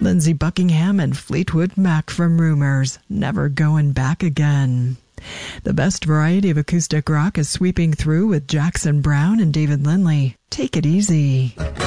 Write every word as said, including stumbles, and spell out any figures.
Lindsey Buckingham and Fleetwood Mac from Rumours, Never Going Back Again. The best variety of acoustic rock is sweeping through with Jackson Browne and David Lindley, Take It Easy.